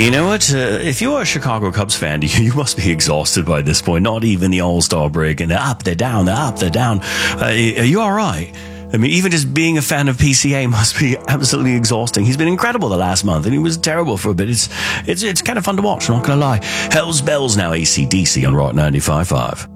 You know what? If you're a Chicago Cubs fan, you must be exhausted by this point. Not even the All-Star break and they're up, they're down, they're up, they're down. Are you all right? I mean, even just being a fan of PCA must be absolutely exhausting. He's been incredible the last month, and he was terrible for a bit. It's kind of fun to watch, not gonna lie. Hell's Bells now, AC/DC on Rock 95.5.